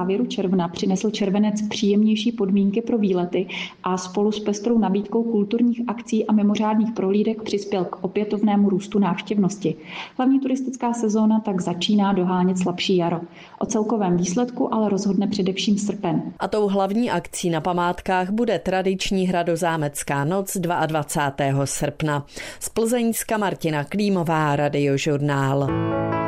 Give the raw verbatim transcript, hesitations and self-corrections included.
závěru června přinesl Červenec příjemnější podmínky pro výlety a spolu s pestrou nabídkou kulturních akcí a mimořádných prohlídek přispěl k opětovnému růstu návštěvnosti. Hlavní turistická sezóna tak začíná dohánět slabší jaro. O celkovém výsledku ale rozhodne především srpen. A tou hlavní akcí na památkách bude tradiční hradozámecká noc dvacátého druhého srpna. Z Plzeňska Martina Klímová, Radiožurnál.